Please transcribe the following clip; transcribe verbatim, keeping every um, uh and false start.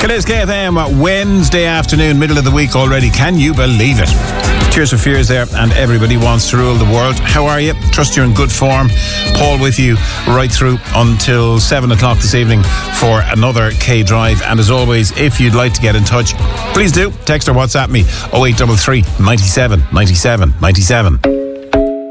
It is K F M, Wednesday afternoon, middle of the week already. Can you believe it? Tears for Fears there, and everybody wants to rule the world. How are you? Trust you're in good form. Paul with you right through until seven o'clock this evening for another K Drive. And as always, if you'd like to get in touch, please do. Text or WhatsApp me oh eight three three, ninety-seven, ninety-seven, ninety-seven.